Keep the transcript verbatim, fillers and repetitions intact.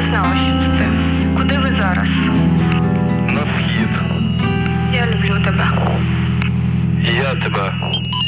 не знала, що це ти. Куди ви зараз? На схід. Я люблю тебе. Я тебе.